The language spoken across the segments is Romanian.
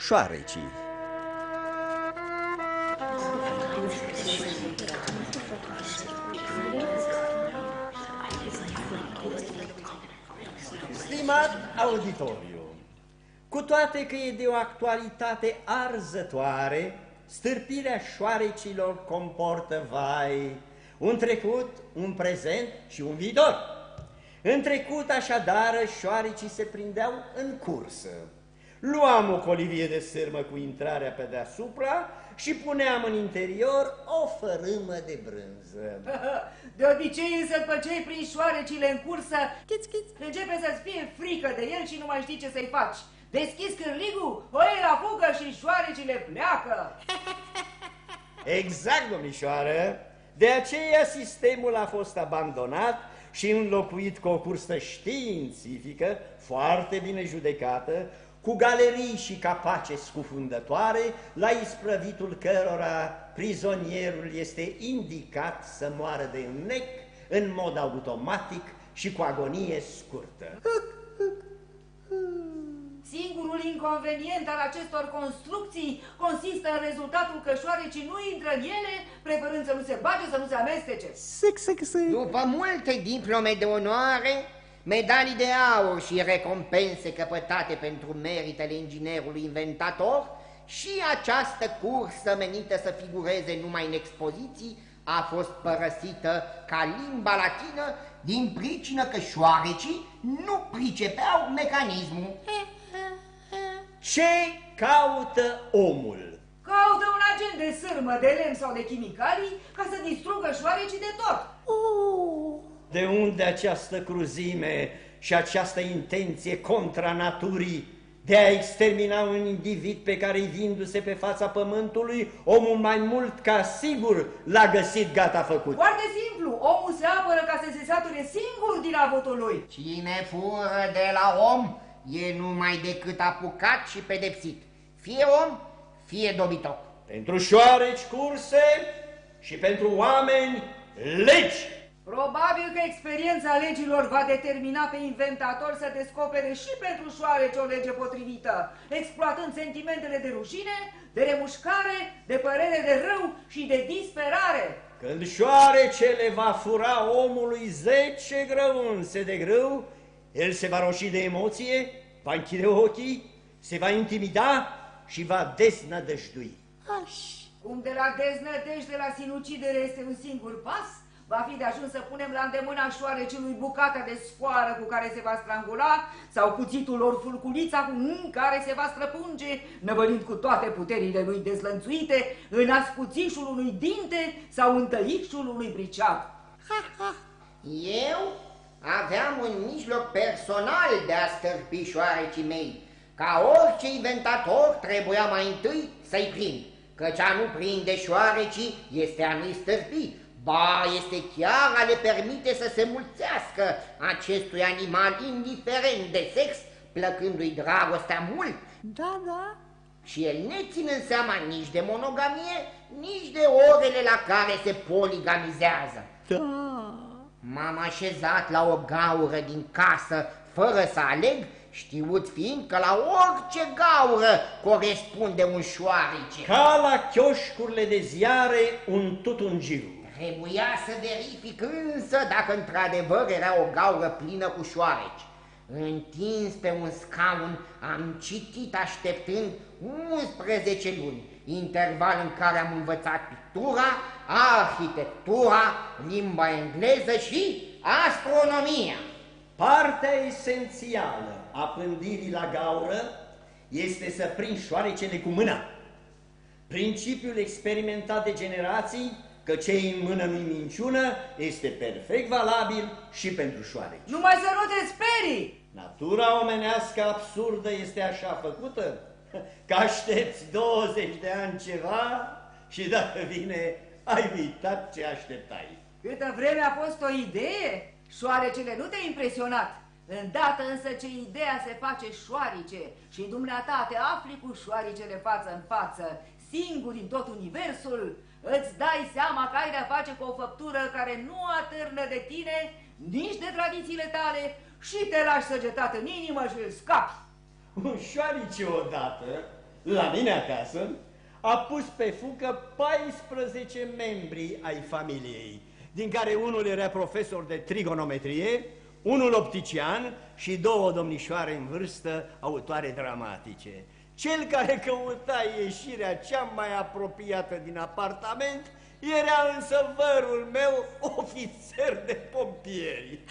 șoarecii. Stimat auditoriu, cu toate că e de o actualitate arzătoare, stârpirea șoarecilor comportă, vai, un trecut, un prezent și un viitor. În trecut, așadar, șoarecii se prindeau în cursă. Luam o colivie de sârmă cu intrarea pe deasupra și puneam în interior o fărâmă de brânză. De obicei însă după ce îi prinzi șoarecile în cursă, începe să-ți fie frică de el și nu mai știi ce să-i faci. Deschizi cârligul, o iei la fugă și șoarecile pleacă. Exact, domnișoară. De aceea sistemul a fost abandonat și înlocuit cu o cursă științifică, foarte bine judecată, cu galerii și capace scufundătoare, la isprăvitul cărora prizonierul este indicat să moară de înnec în mod automatic și cu agonie scurtă. Singurul inconvenient al acestor construcții consistă în rezultatul că șoarecii nu intră în ele, preferând să nu se bage, să nu se amestece. După multe diplome de onoare, medalii de aur și recompense căpătate pentru meritele inginerului inventator, și această cursă menită să figureze numai în expoziții a fost părăsită ca limba latină din pricină că șoarecii nu pricepeau mecanismul. Ce caută omul? Caută un agent de sârmă, de lemn sau de chimicalii ca să distrugă șoarecii de tot. De unde această cruzime și această intenție contra naturii de a extermina un individ pe care, vindu-se pe fața pământului, omul mai mult ca sigur l-a găsit gata făcut? Foarte simplu, omul se apără ca să se sature singur din avutul lui. Cine fură de la om e numai decât apucat și pedepsit, fie om, fie dobitoc. Pentru șoareci curse și pentru oameni legi. Probabil că experiența legilor va determina pe inventator să descopere și pentru șoareci o lege potrivită, exploatând sentimentele de rușine, de remușcare, de părere de rău și de disperare. Când șoarecele va fura omului 10 grăunțe de grâu, el se va roși de emoție, va închide ochii, se va intimida și va deznădăjdui. Cum de la deznădejde la sinucidere este un singur pas, va fi de ajuns să punem la îndemâna șoarecelui bucata de sfoară cu care se va strangula sau cuțitul lor fulculița cu care se va străpunge, năvălind cu toate puterile lui dezlănțuite în ascuțișul unui dinte sau în tăișul unui briceag. Eu aveam un mijloc personal de a stârpi șoarecii mei. Ca orice inventator trebuia mai întâi să-i prind, căci a nu prinde șoarecii este a nu-i stârpi. Ba, este chiar a le permite să se mulțească acestui animal indiferent de sex, plăcându-i dragostea mult. Da. Și el ne ținând seama nici de monogamie, nici de orele la care se poligamizează. Da. M-am așezat la o gaură din casă, fără să aleg, știut fiind că la orice gaură corespunde un șoarece. Ca la chioșcurile de ziare un tutungiu. Trebuia să verific însă dacă într-adevăr era o gaură plină cu șoareci. Întins pe un scaun, am citit așteptând 11 luni, interval în care am învățat pictura, arhitectura, limba engleză și astronomia. Partea esențială a pândirii la gaură este să prinzi șoarecele cu mâna. Principiul experimentat de generații că ce în mână nu-i minciună este perfect valabil și pentru șoareci. Numai să nu te sperii! Natura omenească absurdă este așa făcută că aștepți 20 de ani ceva și dacă vine, ai uitat ce așteptai. Câtă vreme a fost o idee, șoarecele nu te-a impresionat. Îndată însă ce ideea se face șoarece și dumneata te afli cu șoaricele față în față, singur în tot universul, îți dai seama că ai de-a face cu o făptură care nu atârnă de tine, nici de tradițiile tale și te lași săgetat în inimă și îl scapi. Un șoarece odată la mine acasă, a pus pe fugă 14 membri ai familiei, din care unul era profesor de trigonometrie, unul optician și 2 domnișoare în vârstă, autoare dramatice. Cel care căuta ieșirea cea mai apropiată din apartament era însă vărul meu, ofițer de pompieri.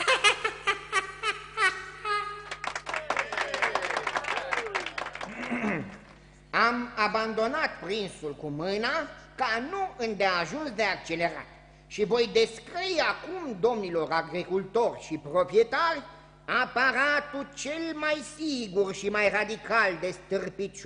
Am abandonat prinsul cu mâna ca nu îndeajuns de accelerat și voi descrie acum domnilor agricultori și proprietari aparatul cel mai sigur și mai radical de stârpit